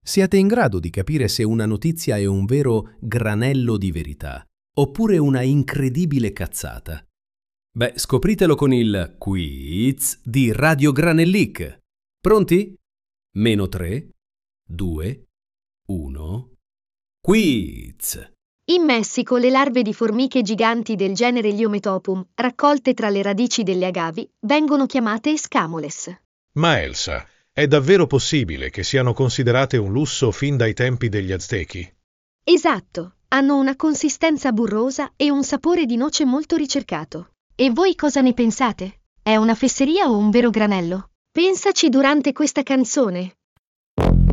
Siete in grado di capire se una notizia è un vero granello di verità oppure una incredibile cazzata? Beh, scopritelo con il quiz di Radio Granellic. Pronti? -3, 2, 1. Quiz! In Messico le larve di formiche giganti del genere Liometopum, raccolte tra le radici delle agavi, vengono chiamate escamoles. Ma Elsa, è davvero possibile che siano considerate un lusso fin dai tempi degli Aztechi? Esatto, hanno una consistenza burrosa e un sapore di noce molto ricercato. E voi cosa ne pensate? È una fesseria o un vero granello? Pensaci durante questa canzone.